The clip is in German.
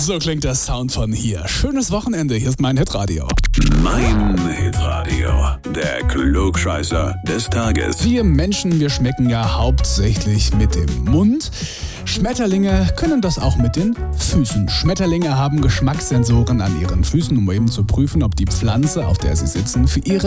So klingt der Sound von hier. Schönes Wochenende, hier ist mein Hitradio. Mein Hitradio, der Klugscheißer des Tages. Wir Menschen, wir schmecken ja hauptsächlich mit dem Mund. Schmetterlinge können das auch mit den Füßen. Schmetterlinge haben Geschmackssensoren an ihren Füßen, um eben zu prüfen, ob die Pflanze, auf der sie sitzen, für ihre